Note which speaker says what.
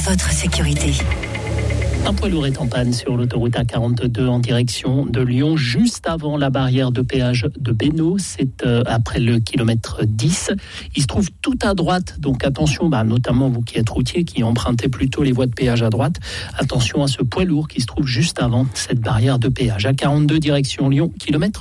Speaker 1: votre sécurité.
Speaker 2: Un poids lourd est en panne sur l'autoroute A42 en direction de Lyon, juste avant la barrière de péage de Bénaud. C'est après le kilomètre 10. Il se trouve tout à droite, donc attention, notamment vous qui êtes routier, qui empruntez plutôt les voies de péage à droite. Attention à ce poids lourd qui se trouve juste avant cette barrière de péage. A42 direction Lyon, kilomètre